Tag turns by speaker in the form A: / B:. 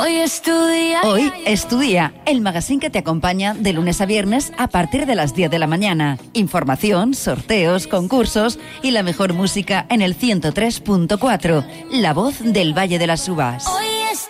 A: Hoy es tu día, el magazine que te acompaña de lunes a viernes a partir de las 10 de la mañana. Información, sorteos, concursos y la mejor música en el 103.4, La Voz del Valle de las Uvas.